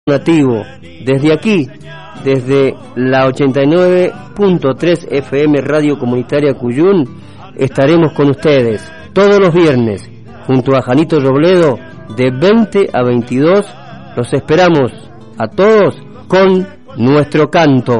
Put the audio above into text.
Nativo. Desde aquí, desde la 89.3 FM Radio Comunitaria Cuyún, estaremos con ustedes todos los viernes, junto a Janito Robledo, de 20 a 22. Los esperamos a todos con nuestro canto.